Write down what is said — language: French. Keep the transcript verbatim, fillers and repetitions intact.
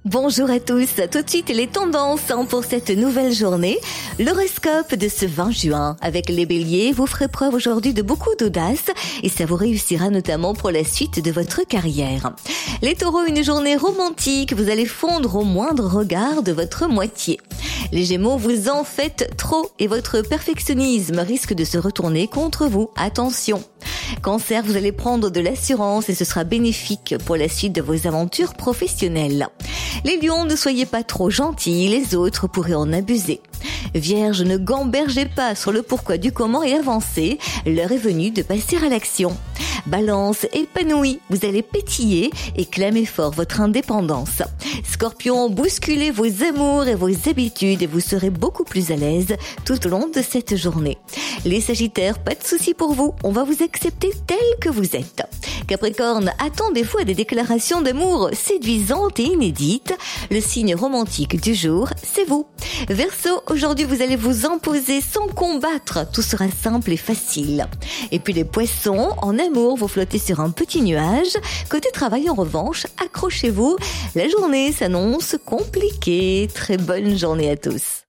Bonjour à tous, tout de suite les tendances hein, pour cette nouvelle journée. L'horoscope de ce vingt juin. Avec les béliers, vous ferez preuve aujourd'hui de beaucoup d'audace et ça vous réussira notamment pour la suite de votre carrière. Les taureaux, une journée romantique, vous allez fondre au moindre regard de votre moitié. Les gémeaux, vous en faites trop et votre perfectionnisme risque de se retourner contre vous. Attention. Cancer, vous allez prendre de l'assurance et ce sera bénéfique pour la suite de vos aventures professionnelles. Les lions, ne soyez pas trop gentils, les autres pourraient en abuser. Vierge, ne gambergez pas sur le pourquoi du comment et avancez, l'heure est venue de passer à l'action. Balance, épanoui, vous allez pétiller et clamer fort votre indépendance. Scorpion, bousculez vos amours et vos habitudes et vous serez beaucoup plus à l'aise tout au long de cette journée. Les Sagittaires, pas de soucis pour vous, on va vous accepter tel que vous êtes. Capricorne, attendez-vous à des déclarations d'amour séduisantes et inédites. Le signe romantique du jour, c'est vous. Verseau, aujourd'hui vous allez vous imposer sans combattre, tout sera simple et facile. Et puis les poissons, en amour, vous flottez sur un petit nuage. Côté travail en revanche, accrochez-vous, la journée s'annonce compliquée. Très bonne journée à tous.